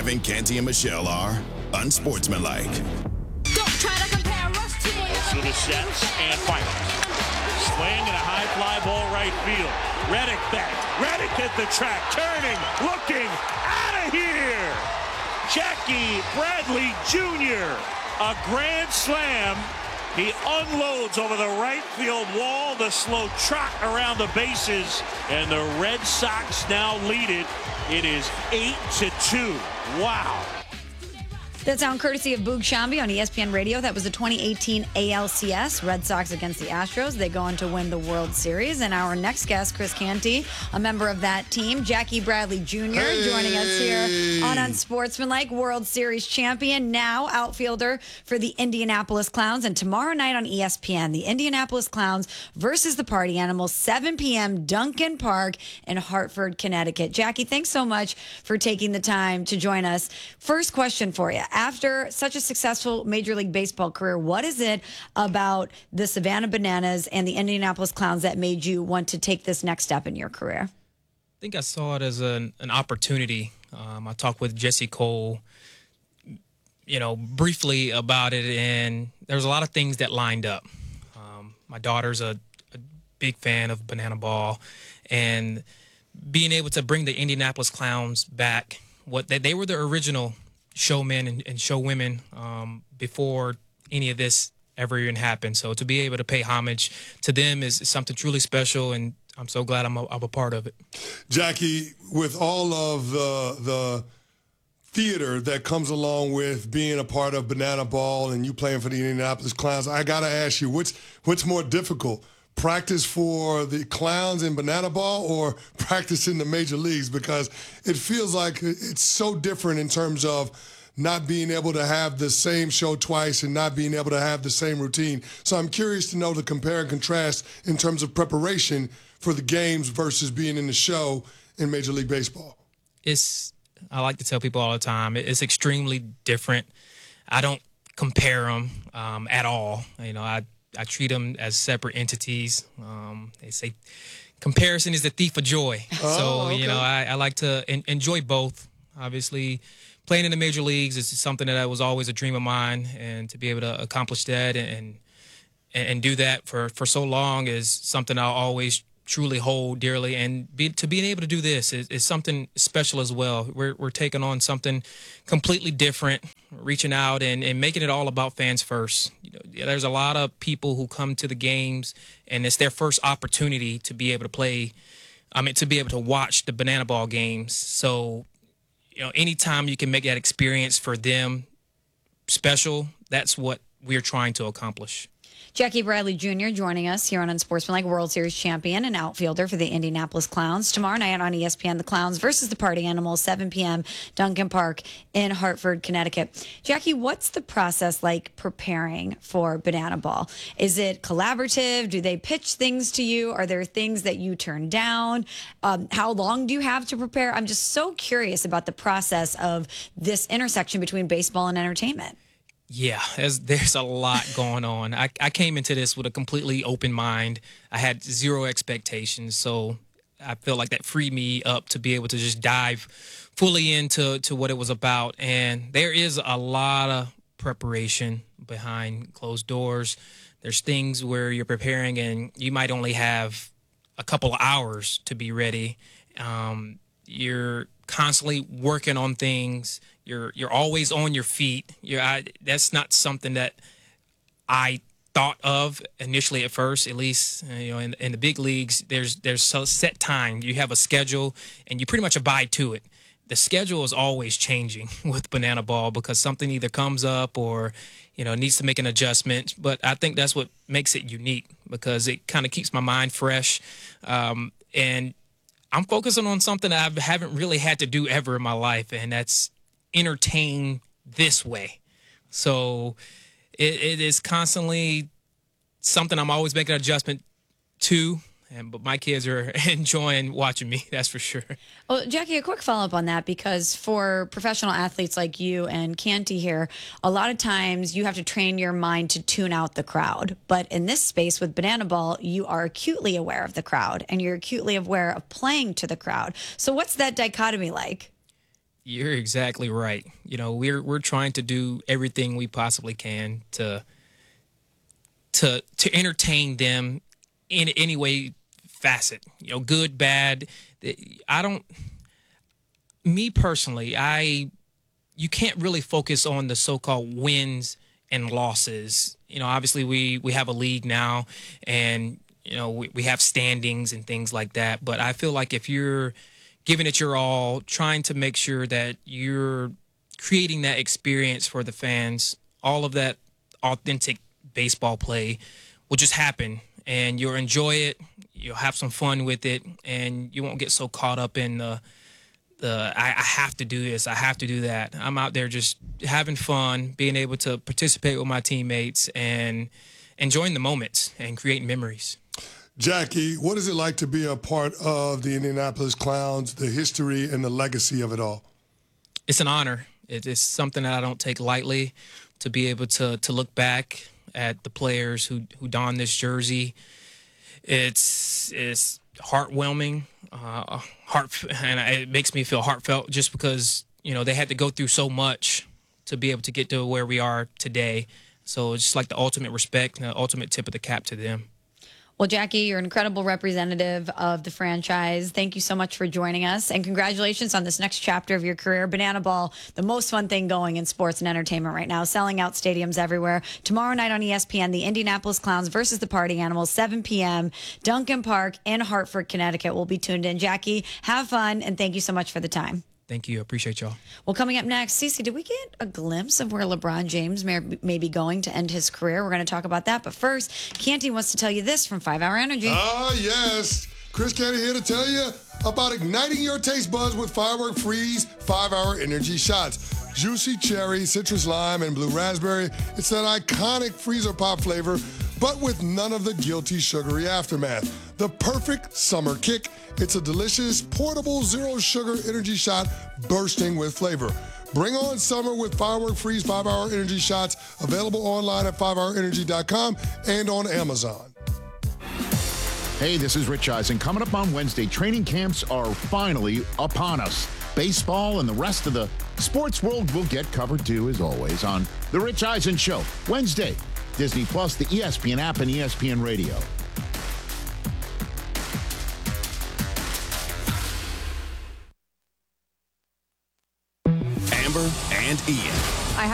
Kevin, Canty, and Michelle are unsportsmanlike. Don't try to compare us to Osuna sets and fires. Swing and a high fly ball right field. Reddick back. Reddick at the track. Turning. Looking. Out of here. Jackie Bradley Jr. A grand slam. He unloads over the right field wall. The slow trot around the bases. And the Red Sox now lead it. It is 8-2. Wow. That sound courtesy of Boog Shambi on ESPN Radio. That was the 2018 ALCS, Red Sox against the Astros. They go on to win the World Series. And our next guest, Chris Canty, a member of that team, Jackie Bradley Jr., joining us here on Unsportsmanlike, World Series champion, now outfielder for the Indianapolis Clowns. And tomorrow night on ESPN, the Indianapolis Clowns versus the Party Animals, 7 p.m., Duncan Park in Hartford, Connecticut. Jackie, thanks so much for taking the time to join us. First question for you. After such a successful Major League Baseball career, what is it about the Savannah Bananas and the Indianapolis Clowns that made you want to take this next step in your career? I think I saw it as an opportunity. I talked with Jesse Cole, briefly about it, and there was a lot of things that lined up. My daughter's a big fan of Banana Ball, and being able to bring the Indianapolis Clowns back, they were the original showmen and showwomen before any of this ever even happened. So to be able to pay homage to them is something truly special, and I'm so glad I'm a part of it. Jackie, with all of the theater that comes along with being a part of Banana Ball and you playing for the Indianapolis Clowns, I got to ask you, what's more difficult? Practice for the Clowns in Banana Ball or practice in the major leagues? Because it feels like it's so different in terms of not being able to have the same show twice and not being able to have the same routine. So I'm curious to know the compare and contrast in terms of preparation for the games versus being in the show in Major League Baseball. I like to tell people all the time, it's extremely different. I don't compare them at all. I treat them as separate entities. They say comparison is the thief of joy. Okay. I like to enjoy both. Obviously, playing in the major leagues is something that was always a dream of mine, and to be able to accomplish that and do that for so long is something I'll always truly hold dearly. And being able to do this is something special as well. We're taking on something completely different, reaching out and making it all about fans first. There's a lot of people who come to the games and it's their first opportunity to be able to play. To be able to watch the Banana Ball games. So, anytime you can make that experience for them special, that's what we're trying to accomplish. Jackie Bradley Jr. joining us here on Unsportsmanlike, World Series champion and outfielder for the Indianapolis Clowns. Tomorrow night on ESPN, the Clowns versus the Party Animals, 7 p.m., Duncan Park in Hartford, Connecticut. Jackie, what's the process like preparing for Banana Ball? Is it collaborative? Do they pitch things to you? Are there things that you turn down? How long do you have to prepare? I'm just so curious about the process of this intersection between baseball and entertainment. Yeah, there's a lot going on. I came into this with a completely open mind. I had zero expectations, so I feel like that freed me up to be able to just dive fully into what it was about. And there is a lot of preparation behind closed doors. There's things where you're preparing and you might only have a couple of hours to be ready. You're constantly working on things. You're always on your feet. That's not something that I thought of initially at first. At least in the big leagues, there's a set time. You have a schedule, and you pretty much abide to it. The schedule is always changing with Banana Ball because something either comes up or needs to make an adjustment. But I think that's what makes it unique because it kind of keeps my mind fresh, and I'm focusing on something that I haven't really had to do ever in my life, and that's entertain this way. So it is constantly something I'm always making an adjustment to, but my kids are enjoying watching me, that's for sure. Well, Jackie, a quick follow-up on that, because for professional athletes like you and Canty here, a lot of times you have to train your mind to tune out the crowd. But in this space with Banana Ball, you are acutely aware of the crowd, and you're acutely aware of playing to the crowd. So what's that dichotomy like? You're exactly right. You know, we're trying to do everything we possibly can to entertain them in any way facet. You know, good, bad. Me personally, you can't really focus on the so-called wins and losses. You know, obviously we have a league now, and you know we have standings and things like that. But I feel like if you're giving it your all, trying to make sure that you're creating that experience for the fans, all of that authentic baseball play will just happen, and you'll enjoy it. You'll have some fun with it, and you won't get so caught up in the I have to do this, I have to do that. I'm out there just having fun, being able to participate with my teammates and enjoying the moments and creating memories. Jackie, what is it like to be a part of the Indianapolis Clowns, the history and the legacy of it all? It's an honor. It is something that I don't take lightly, to be able to look back at the players who don this jersey. It's heartwarming, and it makes me feel heartfelt just because, you know, they had to go through so much to be able to get to where we are today. So it's just like the ultimate respect and the ultimate tip of the cap to them. Well, Jackie, you're an incredible representative of the franchise. Thank you so much for joining us, and congratulations on this next chapter of your career. Banana Ball, the most fun thing going in sports and entertainment right now, selling out stadiums everywhere. Tomorrow night on ESPN, the Indianapolis Clowns versus the Party Animals, 7 p.m., Duncan Park in Hartford, Connecticut. We'll be tuned in. Jackie, have fun, and thank you so much for the time. Thank you. I appreciate y'all. Well, coming up next, Cece, did we get a glimpse of where LeBron James may be going to end his career? We're going to talk about that. But first, Canty wants to tell you this from 5 Hour Energy. Yes. Chris Canty here to tell you about igniting your taste buds with Firework Freeze 5-Hour Energy Shots. Juicy cherry, citrus lime, and blue raspberry. It's that iconic freezer pop flavor, but with none of the guilty sugary aftermath. The perfect summer kick. It's a delicious, portable, zero-sugar energy shot bursting with flavor. Bring on summer with Firework Freeze 5-Hour Energy Shots, available online at 5hourenergy.com and on Amazon. Hey, this is Rich Eisen. Coming up on Wednesday, training camps are finally upon us. Baseball and the rest of the sports world will get covered too, as always, on The Rich Eisen Show. Wednesday, Disney Plus, the ESPN app, and ESPN Radio. Amber and Ian.